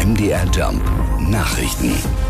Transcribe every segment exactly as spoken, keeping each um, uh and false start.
M D R Jump Nachrichten.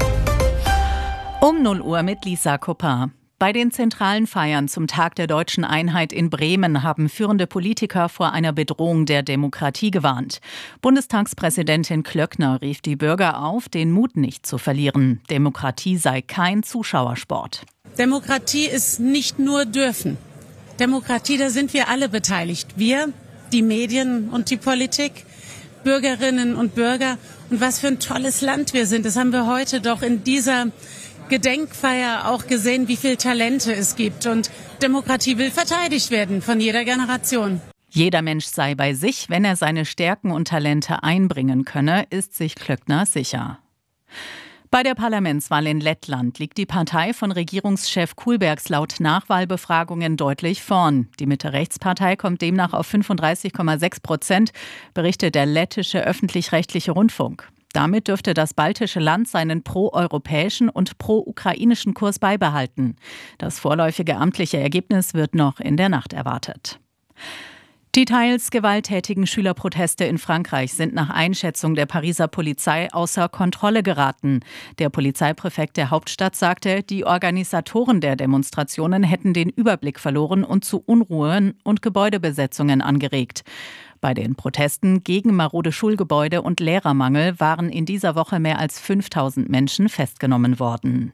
Um null Uhr mit Lisa Koppar. Bei den zentralen Feiern zum Tag der Deutschen Einheit in Bremen haben führende Politiker vor einer Bedrohung der Demokratie gewarnt. Bundestagspräsidentin Klöckner rief die Bürger auf, den Mut nicht zu verlieren. Demokratie sei kein Zuschauersport. Demokratie ist nicht nur dürfen. Demokratie, da sind wir alle beteiligt. Wir, die Medien und die Politik, Bürgerinnen und Bürger. Und was für ein tolles Land wir sind. Das haben wir heute doch in dieser Gedenkfeier auch gesehen, wie viele Talente es gibt. Und Demokratie will verteidigt werden von jeder Generation. Jeder Mensch sei bei sich, wenn er seine Stärken und Talente einbringen könne, ist sich Klöckner sicher. Bei der Parlamentswahl in Lettland liegt die Partei von Regierungschef Kullbergs laut Nachwahlbefragungen deutlich vorn. Die Mitte-Rechts-Partei kommt demnach auf fünfunddreißig Komma sechs Prozent, berichtet der lettische öffentlich-rechtliche Rundfunk. Damit dürfte das baltische Land seinen pro-europäischen und pro-ukrainischen Kurs beibehalten. Das vorläufige amtliche Ergebnis wird noch in der Nacht erwartet. Die teils gewalttätigen Schülerproteste in Frankreich sind nach Einschätzung der Pariser Polizei außer Kontrolle geraten. Der Polizeipräfekt der Hauptstadt sagte, die Organisatoren der Demonstrationen hätten den Überblick verloren und zu Unruhen und Gebäudebesetzungen angeregt. Bei den Protesten gegen marode Schulgebäude und Lehrermangel waren in dieser Woche mehr als fünftausend Menschen festgenommen worden.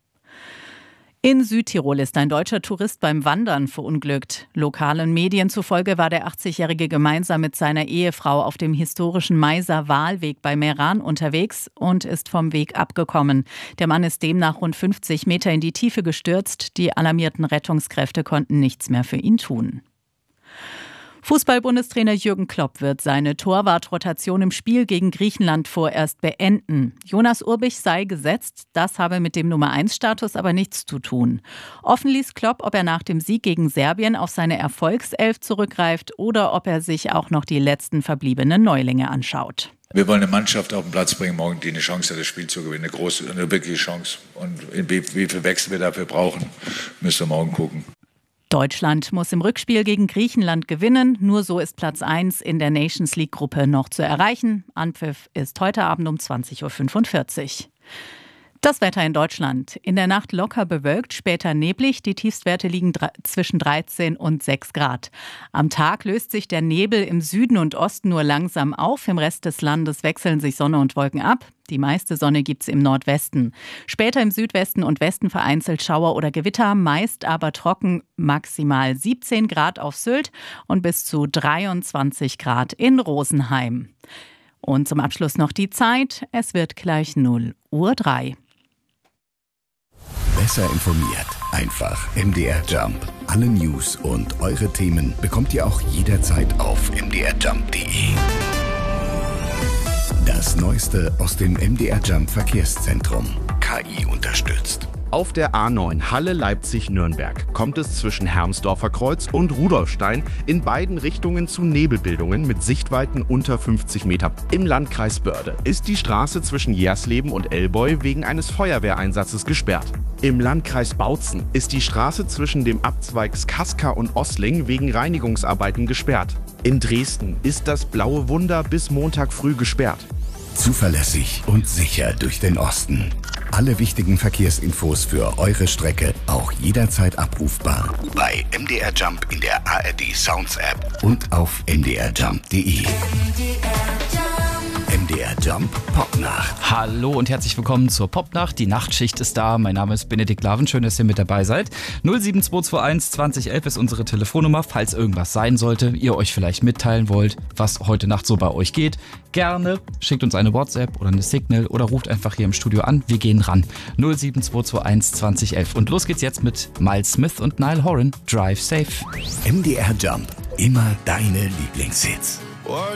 In Südtirol ist ein deutscher Tourist beim Wandern verunglückt. Lokalen Medien zufolge war der achtzigjährige gemeinsam mit seiner Ehefrau auf dem historischen Meiser Wahlweg bei Meran unterwegs und ist vom Weg abgekommen. Der Mann ist demnach rund fünfzig Meter in die Tiefe gestürzt. Die alarmierten Rettungskräfte konnten nichts mehr für ihn tun. Fußball-Bundestrainer Jürgen Klopp wird seine Torwartrotation im Spiel gegen Griechenland vorerst beenden. Jonas Urbich sei gesetzt, das habe mit dem Nummer eins Status aber nichts zu tun. Offen ließ Klopp, ob er nach dem Sieg gegen Serbien auf seine Erfolgself zurückgreift oder ob er sich auch noch die letzten verbliebenen Neulinge anschaut. Wir wollen eine Mannschaft auf den Platz bringen, morgen, die eine Chance hat, das Spiel zu gewinnen. Eine große, eine wirkliche Chance. Und wie, wie viel Wechsel wir dafür brauchen, müssen wir morgen gucken. Deutschland muss im Rückspiel gegen Griechenland gewinnen. Nur so ist Platz eins in der Nations League-Gruppe noch zu erreichen. Anpfiff ist heute Abend um zwanzig Uhr fünfundvierzig. Das Wetter in Deutschland. In der Nacht locker bewölkt, später neblig. Die Tiefstwerte liegen dr- zwischen dreizehn und sechs Grad. Am Tag löst sich der Nebel im Süden und Osten nur langsam auf. Im Rest des Landes wechseln sich Sonne und Wolken ab. Die meiste Sonne gibt's im Nordwesten. Später im Südwesten und Westen vereinzelt Schauer oder Gewitter, meist aber trocken, maximal siebzehn Grad auf Sylt und bis zu dreiundzwanzig Grad in Rosenheim. Und zum Abschluss noch die Zeit. Es wird gleich null Uhr drei. Besser informiert. Einfach M D R Jump. Alle News und eure Themen bekommt ihr auch jederzeit auf m d r jump punkt d e. Das Neueste aus dem M D R Jump Verkehrszentrum. K I unterstützt. Auf der A neun Halle-Leipzig-Nürnberg kommt es zwischen Hermsdorfer Kreuz und Rudolfstein in beiden Richtungen zu Nebelbildungen mit Sichtweiten unter fünfzig Meter. Im Landkreis Börde ist die Straße zwischen Jersleben und Elbeu wegen eines Feuerwehreinsatzes gesperrt. Im Landkreis Bautzen ist die Straße zwischen dem Abzweigs Kaska und Ossling wegen Reinigungsarbeiten gesperrt. In Dresden ist das Blaue Wunder bis Montag früh gesperrt. Zuverlässig und sicher durch den Osten. Alle wichtigen Verkehrsinfos für eure Strecke auch jederzeit abrufbar bei M D R Jump in der A R D Sounds App und auf m d r jump punkt d e. M D R Jump Popnacht. Hallo und herzlich willkommen zur Popnacht. Die Nachtschicht ist da. Mein Name ist Benedikt Laven. Schön, dass ihr mit dabei seid. null sieben zwei zwei eins zwanzig elf ist unsere Telefonnummer, falls irgendwas sein sollte, ihr euch vielleicht mitteilen wollt, was heute Nacht so bei euch geht. Gerne schickt uns eine WhatsApp oder eine Signal oder ruft einfach hier im Studio an. Wir gehen ran. null sieben zwei zwei eins zwanzig elf. Und los geht's jetzt mit Miles Smith und Niall Horan. Drive Safe. M D R Jump. Immer deine Lieblingshits.